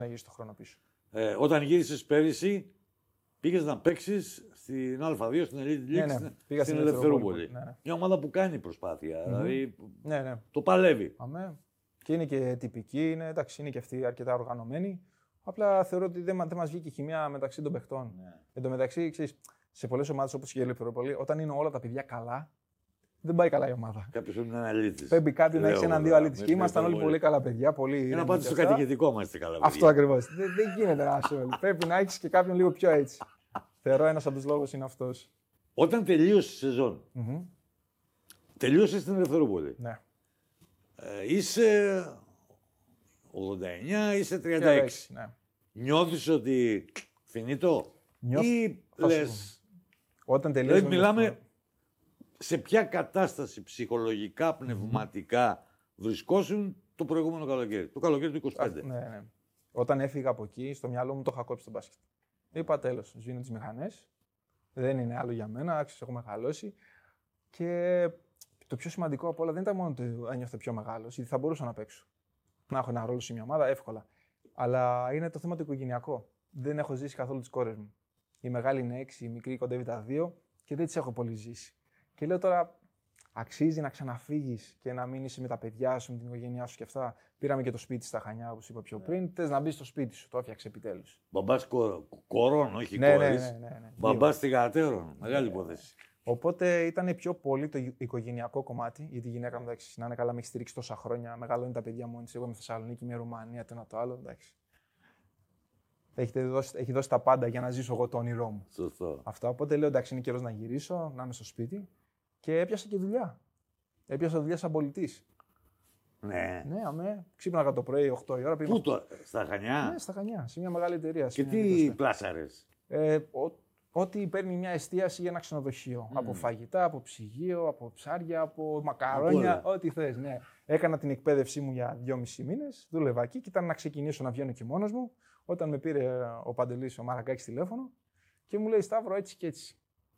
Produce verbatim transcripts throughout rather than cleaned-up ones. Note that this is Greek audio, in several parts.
Να γυρίσει το χρόνο πίσω. Ε, όταν γύρισες πέρυσι, πήγες να παίξεις στην Α2, στην Elite League, Ναι, ναι. στην, Πήγα στην στην Ελευθερούπολη. Ναι, ναι. Μια ομάδα που κάνει προσπάθεια. Mm-hmm. Δηλαδή ναι, ναι. το παλεύει. Αμέ. Και είναι και τυπική, είναι, εντάξει, είναι και αυτή αρκετά οργανωμένη. Απλά θεωρώ ότι δεν, δεν μας βγήκε η χημεία μεταξύ των παιχτών. Ναι. Εν τω μεταξύ, ξέρεις, σε πολλές ομάδες όπως και η Ελευθερούπολη, όταν είναι όλα τα παιδιά καλά, δεν πάει καλά η ομάδα. Κάποιος πρέπει να είναι αλήτης. Πρέπει κάτι να έχει έναν-δύο αλήτης. Και ήμασταν όλοι πολύ καλά παιδιά. Πολύ για να πάτε στο κατοικητικό μας είστε καλά παιδιά. Αυτό ακριβώς. δεν, δεν γίνεται να είσαι όλοι. Πρέπει να έχει και κάποιον λίγο πιο έτσι. Θεωρώ ένας από τους λόγους είναι αυτός. Όταν τελείωσε η σεζόν, Mm-hmm. τελείωσε στην Ελευθερούπολη. Ναι. Ε, είσαι ογδόντα εννιά, είσαι τριάντα έξι. Ναι. Νιώθεις ότι φινίτο Νιώθ... ή λες... Όταν τελείωσε... Δηλαδή μιλάμε σε ποια κατάσταση ψυχολογικά, πνευματικά mm-hmm. βρισκόσουν το προηγούμενο καλοκαίρι. Το καλοκαίρι του είκοσι πέντε. Α, ναι, ναι. Όταν έφυγα από εκεί, στο μυαλό μου το είχα κόψει το μπάσκετ. Είπα τέλος, σβήνω τις μηχανές. Δεν είναι άλλο για μένα, άξιο, έχω μεγαλώσει. Και το πιο σημαντικό από όλα δεν ήταν μόνο ότι ένιωθα πιο μεγάλος, γιατί θα μπορούσα να παίξω. Να έχω ένα ρόλο σε μια ομάδα εύκολα. Αλλά είναι το θέμα το οικογενειακό. Δεν έχω ζήσει καθόλου τις κόρες μου. Η μεγάλη είναι έξι, η μικρή κοντεύει τα δύο και δεν τις έχω πολύ ζήσει. Και λέω τώρα, αξίζει να ξαναφύγεις και να μείνεις με τα παιδιά σου, με την οικογένειά σου και αυτά. Πήραμε και το σπίτι στα Χανιά, όπως είπα πιο πριν. Θες να μπεις στο σπίτι σου, το έφτιαξε επιτέλους. Μπαμπάς κο... κορών, όχι ναι, κόρης. Ναι, ναι, ναι, ναι. Μπαμπάς θυγατέρων. Μεγάλη υπόθεση. Οπότε ήταν πιο πολύ το οικογενειακό κομμάτι, γιατί η γυναίκα μου εντάξει, να είναι καλά, με έχει στηρίξει τόσα χρόνια. Μεγαλώνει τα παιδιά μόνη της. Εγώ είμαι Θεσσαλονίκη, είμαι Ρουμανία, το ένα το άλλο. Εντάξει. Έχετε δώσει, έχει δώσει τα πάντα για να ζήσω εγώ το όνειρό μου. Σωστό. Αυτά. Οπότε λέω εντάξει, είναι καιρός να γυρίσω, να είμαι στο σπίτι και έπιασα και δουλειά. Έπιασα δουλειά σαν πολιτής. Ναι. Ναι, αμέ. Ξύπναγα το πρωί οκτώ η ώρα. Πού πήγα... το, στα Χανιά. Ναι, στα Χανιά, σε μια μεγάλη εταιρεία. Και τι πλάσαρες. Ε, Ό,τι παίρνει μια εστίαση για ένα ξενοδοχείο. Mm. Από φαγητά, από ψυγείο, από ψάρια, από μακαρόνια, ό,τι θες. Ναι. Έκανα την εκπαίδευσή μου για δυόμισι μήνες, δούλευα εκεί και ήταν να ξεκινήσω να βγαίνω και μόνος μου. Όταν με πήρε ο Παντελής, ο Μαρακάκης τηλέφωνο και μου λέει Σταύρο έτσι και έτσι.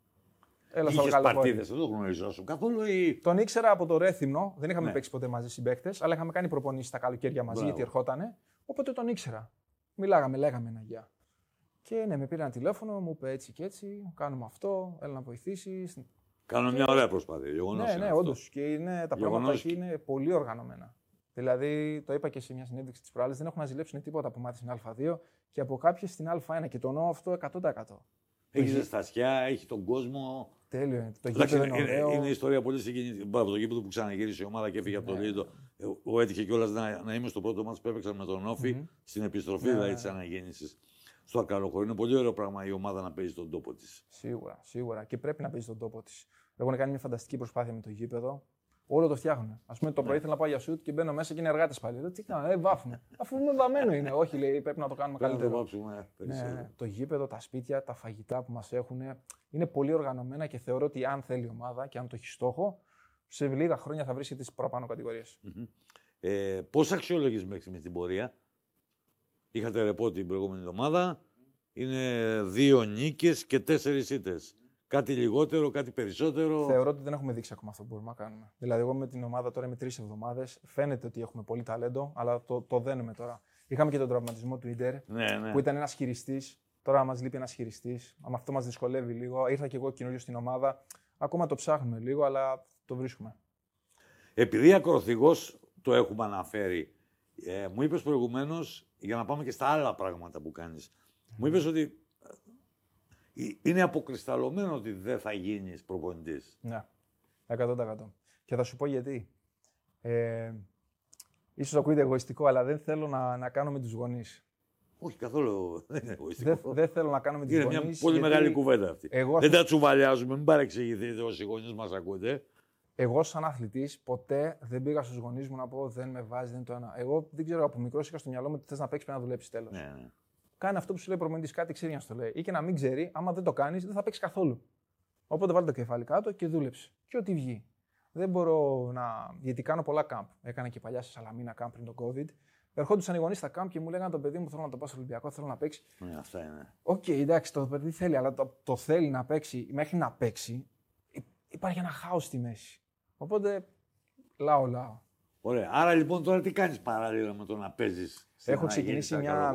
Έλα στα Είχες παρτίδες, δεν το γνωριζόσουν καθόλου ή... Τον ήξερα από το Ρέθυμνο, δεν είχαμε ναι. παίξει ποτέ μαζί συμπαίκτες, αλλά είχαμε κάνει προπονήσεις τα καλοκαίρια μαζί Μπράβο. Γιατί ερχότανε. Οπότε τον ήξερα. Μιλάγαμε, λέγαμε ένα γεια. Και ναι, με πήρε ένα τηλέφωνο, μου είπε έτσι και έτσι, κάνουμε αυτό, έλα να βοηθήσεις. Κάνω και... μια ωραία προσπάθεια, γεγονός. Ναι, ναι, όντως. Και είναι, τα γεγονός... πράγματα εκεί είναι πολύ οργανωμένα. Δηλαδή, το είπα και σε μια συνέντευξη της προάλλης, δεν έχουν να ζηλέψουν τίποτα από μάθηση στην Α2 και από κάποιες στην Α1 και το εννοώ αυτό εκατό τοις εκατό. Έχει ζεστασιά, έχει τον κόσμο. Τέλειο είναι. Το γήπεδο είναι ωραίο. Είναι ιστορία πολύ συγκινητική. Μπράβο, το γήπεδο που ξαναγύρισε η ομάδα και έφυγε από το Λίδο. Εγώ έτυχε κιόλας να, να είμαι στο πρώτο μάτς που έπαιξαν με τον Όφη mm-hmm. στην επιστροφή δηλαδή της αναγέννησης. Στο Αρκαλοχώριο. Είναι πολύ ωραίο πράγμα η ομάδα να παίζει τον τόπο της. Σίγουρα, σίγουρα. Και πρέπει να παίζει τον τόπο της. Έχουν κάνει μια φανταστική προσπάθεια με το γήπεδο. Όλο το φτιάχνουν. Α πούμε, το πρωί ήθελα να πάω για σουτ και μπαίνω μέσα και είναι εργάτες πάλι. Λέω, τι κάνω, ε, βάφουμε. Αφού είναι βαμμένο είναι. Όχι, λέει, πρέπει να το κάνουμε καλύτερα. Να το βάψουμε περισσότερο. Ναι, το γήπεδο, τα σπίτια, τα φαγητά που μας έχουν είναι πολύ οργανωμένα και θεωρώ ότι αν θέλει η ομάδα και αν το έχει στόχο, σε λίγα χρόνια θα βρίσκεται στις παραπάνω κατηγορίες. Mm-hmm. Ε, πώς αξιολογείς μέχρι με την πορεία? Είχατε ρεπό την προηγούμενη εβδομάδα. Είναι δύο νίκες και τέσσερις ήττες. Κάτι λιγότερο, κάτι περισσότερο. Θεωρώ ότι δεν έχουμε δείξει ακόμα αυτό που μπορούμε να κάνουμε. Δηλαδή, εγώ με την ομάδα τώρα με τρεις εβδομάδες φαίνεται ότι έχουμε πολύ ταλέντο, αλλά το, το δένουμε τώρα. Είχαμε και τον τραυματισμό του Ίντερ, ναι, ναι. που ήταν ένας χειριστής. Τώρα μας λείπει ένας χειριστής. Με αυτό μας δυσκολεύει λίγο. Ήρθα και εγώ καινούριο στην ομάδα. Ακόμα το ψάχνουμε λίγο, αλλά το βρίσκουμε. Επειδή ακροθυγός το έχουμε αναφέρει, ε, μου είπες προηγουμένως, για να πάμε και στα άλλα πράγματα που κάνεις, mm. μου είπες ότι είναι αποκρισταλωμένο ότι δεν θα γίνεις προπονητής. Ναι, εκατό τοις εκατό. Και θα σου πω γιατί. Ε, ίσως ακούγεται εγωιστικό, αλλά δεν θέλω να, να κάνω με τους γονείς. Όχι, καθόλου δεν είναι εγωιστικό. Δεν, δεν θέλω να κάνω με τους είναι γονείς. Είναι μια πολύ μεγάλη κουβέντα αυτή. Εγώ, δεν τα τσουβαλιάζουμε, μην παρεξηγηθείτε όσοι γονείς μας ακούτε. Εγώ, σαν αθλητής, ποτέ δεν πήγα στους γονείς μου να πω δεν με βάζει, δεν το ένα. Εγώ δεν ξέρω, από μικρός είχα στο μυαλό μου ότι θες να παίξεις, πρέπει να δουλέψεις τέλος. Ναι, ναι. Κάνει αυτό που σου λέει προπονητής, κάτι ξέρει να στο λέει. Ή και να μην ξέρει, άμα δεν το κάνεις, δεν θα παίξει καθόλου. Οπότε βάλει το κεφάλι κάτω και δούλεψε. Και ό,τι βγει. Δεν μπορώ να. Γιατί κάνω πολλά κάμπ. Έκανα και παλιά σε Σαλαμίνα κάμπ πριν το COVID. Ερχόντουσαν οι γονείς στα κάμπ και μου λέγανε το παιδί μου: θέλω να το πάω στο Ολυμπιακό, θέλω να παίξει. Ναι, αυτά είναι. Οκ, okay, εντάξει, το παιδί θέλει, αλλά το, το θέλει να παίξει. Μέχρι να παίξει, υπάρχει ένα χάος στη μέση. Οπότε, λάω, λάω. Ωραία. Άρα λοιπόν τώρα τι κάνεις παράλληλα με το να παίζεις? Έχω ξεκινήσει μια,